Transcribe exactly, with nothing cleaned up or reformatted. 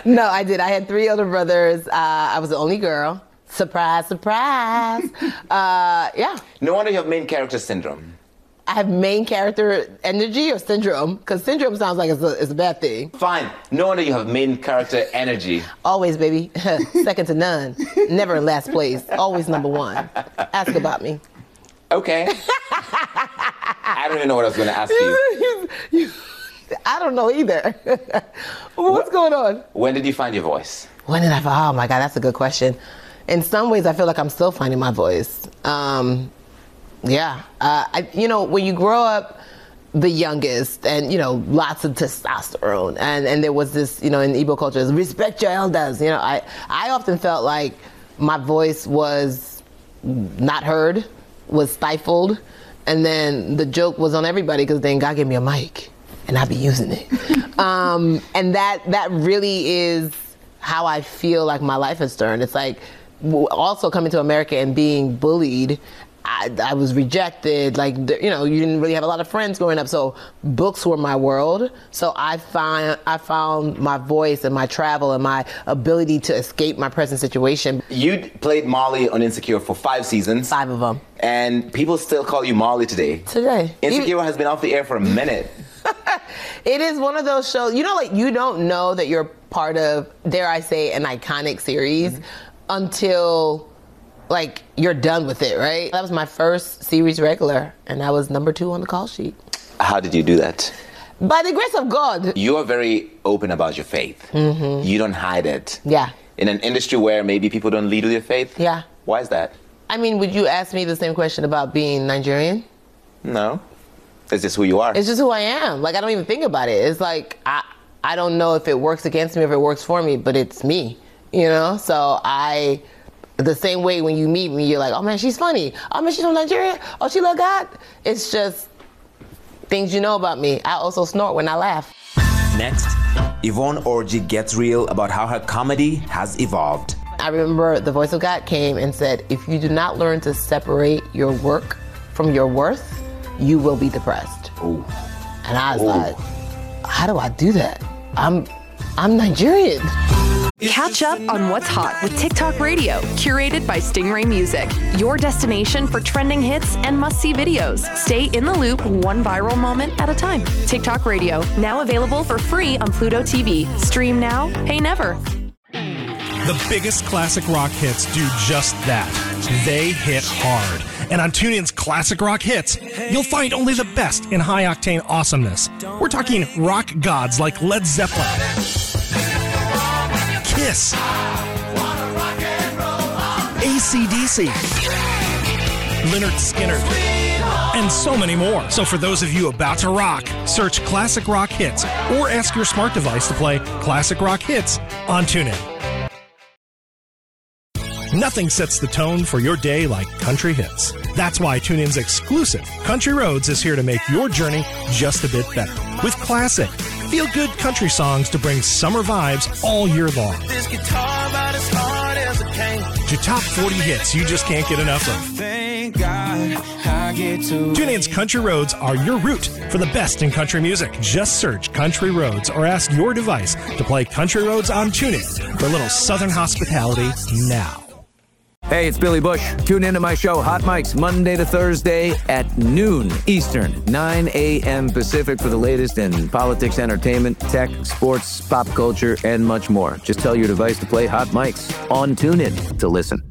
No, I did. I had three older brothers. Uh, I was the only girl. Surprise, surprise. uh, yeah. No wonder you have main character syndrome. I have main character energy or syndrome? Because syndrome sounds like it's a, it's a bad thing. Fine. No wonder you have main character energy. Always, baby. Second to none. Never in last place. Always number one. Ask about me. Okay. I don't even know what I was going to ask you. you I don't know either. What's what, going on? When did you find your voice? When did I find? Oh my God, that's a good question. In some ways, I feel like I'm still finding my voice. Um, yeah, uh, I, you know, when you grow up the youngest, and you know, lots of testosterone, and and there was this, you know, in Igbo culture, respect your elders. You know, I I often felt like my voice was not heard, was stifled, and then the joke was on everybody because then God gave me a mic. And I'll be using it. um, and that that really is how I feel like my life has turned. It's like also coming to America and being bullied. I, I was rejected. Like, you know, you didn't really have a lot of friends growing up. So books were my world. So I find I found my voice and my travel and my ability to escape my present situation. You played Molly on Insecure for five seasons. Five of them. And people still call you Molly today. Today. Insecure Even- has been off the air for a minute. It is one of those shows, you know, like you don't know that you're part of, dare I say, an iconic series mm-hmm. until like you're done with it, right? That was my first series regular, and I was number two on the call sheet. How did you do that? By the grace of God. You are very open about your faith. Mm-hmm. You don't hide it. Yeah. In an industry where maybe people don't lead with your faith? Yeah. Why is that? I mean, would you ask me the same question about being Nigerian? No. It's just who you are. It's just who I am. Like, I don't even think about it. It's like, I I don't know if it works against me or if it works for me, but it's me, you know? So I, the same way when you meet me, you're like, oh man, she's funny. Oh man, she's from Nigeria. Oh, she love God. It's just things you know about me. I also snort when I laugh. Next, Yvonne Orji gets real about how her comedy has evolved. I remember the voice of God came and said, if you do not learn to separate your work from your worth, you will be depressed. Ooh. And I was Ooh. like, how do I do that? I'm I'm Nigerian. Catch up on what's hot with TikTok Radio, curated by Stingray Music. Your destination for trending hits and must-see videos. Stay in the loop one viral moment at a time. TikTok Radio, now available for free on Pluto T V. Stream now, pay never. The biggest classic rock hits do just that. They hit hard. And on TuneIn's Classic Rock Hits, you'll find only the best in high-octane awesomeness. We're talking rock gods like Led Zeppelin, Kiss, A C D C, Lynyrd Skynyrd, and so many more. So for those of you about to rock, search Classic Rock Hits or ask your smart device to play Classic Rock Hits on TuneIn. Nothing sets the tone for your day like country hits. That's why TuneIn's exclusive Country Roads is here to make your journey just a bit better. With classic, feel-good country songs to bring summer vibes all year long. This guitar about as hard as it came. Your top forty hits you just can't get enough of. Thank God I get to TuneIn's Country Roads are your route for the best in country music. Just search Country Roads or ask your device to play Country Roads on TuneIn for a little Southern hospitality now. Hey, it's Billy Bush. Tune into my show, Hot Mics, Monday to Thursday at noon Eastern, nine a.m. Pacific for the latest in politics, entertainment, tech, sports, pop culture, and much more. Just tell your device to play Hot Mics on TuneIn to listen.